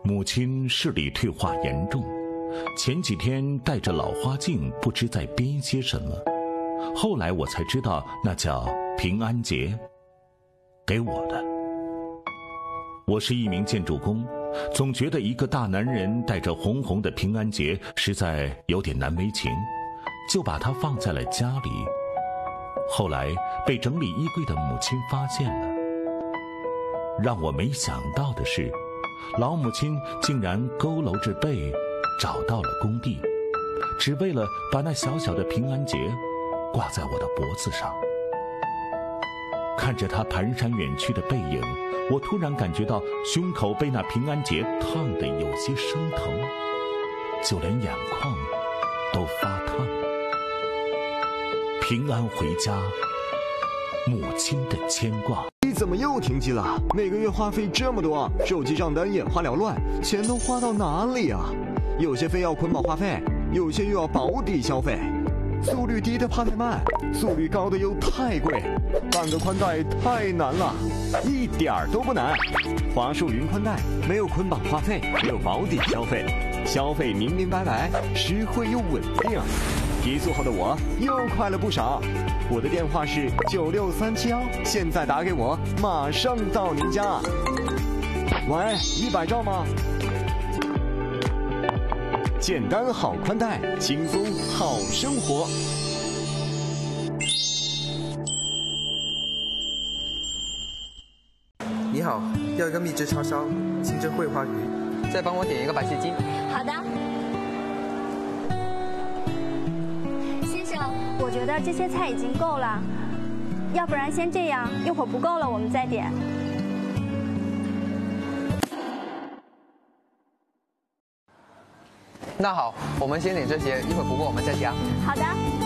母亲视力退化严重，前几天戴着老花镜，不知在编些什么。后来我才知道，那叫平安结，给我的。我是一名建筑工，总觉得一个大男人带着红红的平安结，实在有点难为情，就把它放在了家里。后来被整理衣柜的母亲发现了。让我没想到的是，老母亲竟然佝偻着背找到了工地，只为了把那小小的平安结挂在我的脖子上。看着她蹒跚远去的背影，我突然感觉到胸口被那平安结烫得有些生疼，就连眼眶都发烫。平安回家，母亲的牵挂。 你怎么又停机了？每个月话费这么多，手机账单眼花缭乱，钱都花到哪里啊？有些非要捆绑话费，有些又要保底消费。速率低的怕太慢，速率高的又太贵，办个宽带太难了，一点儿都不难。华数云宽带没有捆绑话费，没有保底消费，消费明明白白，实惠又稳定。提速后的我又快了不少。我的电话是96371，现在打给我，马上到您家。喂，100兆吗？简单好宽带，轻松好生活。 你好，要一个秘制叉烧，清蒸桂花鱼，再帮我点一个白切鸡。 好的。先生，我觉得这些菜已经够了，要不然先这样，一会儿不够了我们再点。 那好，我们先点这些，一会儿不够我们再加。 好的。